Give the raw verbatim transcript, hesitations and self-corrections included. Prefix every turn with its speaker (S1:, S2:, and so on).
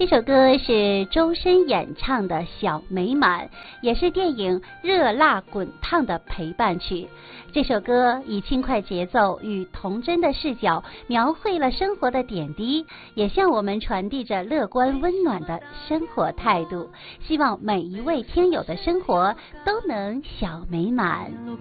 S1: 这首歌是周深演唱的《小美满》，也是电影《热辣滚烫》的陪伴曲。这首歌以轻快节奏与童真的视角，描绘了生活的点滴，也向我们传递着乐观温暖的生活态度。希望每一位听友的生活都能小美满。